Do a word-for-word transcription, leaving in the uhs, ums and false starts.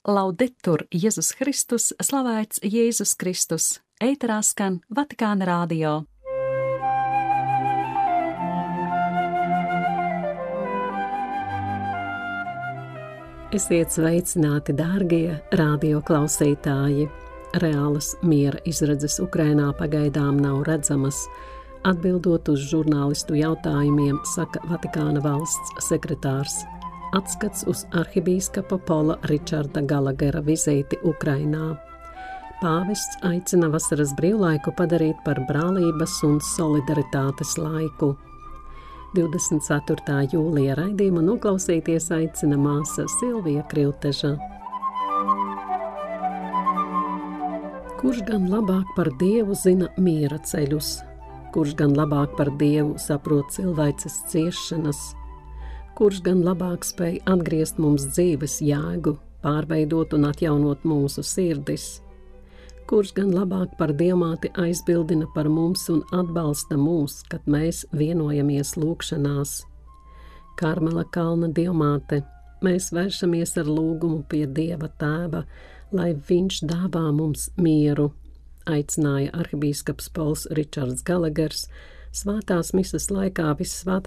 Laudetur Jēzus Kristus, slavēts Jēzus Kristus, ēterā skan Vatikāna radio. Esiet sveicināti, dārgie radio klausītāji! Reālas miera izredzes Ukrainā pagaidām nav redzamas. Atbildot uz žurnālistu jautājumiem, saka Vatikāna valsts sekretārs. Atskats uz arhibīskapa Pola Ričarda Galagera vizīti Ukrainā. Pāvests aicina vasaras brīvlaiku padarīt par brālības un solidaritātes laiku. divdesmit ceturtā jūlija raidījumu noklausīties aicina māsa Silvija Krilteža. Kurš gan labāk par Dievu zina miera ceļus? Kurš gan labāk par Dievu saprot cilvēces ciešanas? Kurš gan labāk spēj atgriezt mums dzīves jēgu, pārveidot un atjaunot mūsu sirdis? Kurš gan labāk par Dievmāti aizbildina par mums un atbalsta mūs, kad mēs vienojamies lūgšanās? Karmela kalna Dievmāte, mēs vēršamies ar lūgumu pie Dieva Tēva, lai viņš dāvā mums mieru, aicināja arhibīskaps Pols Ričards Galagers svētās mises laikā Vissvētā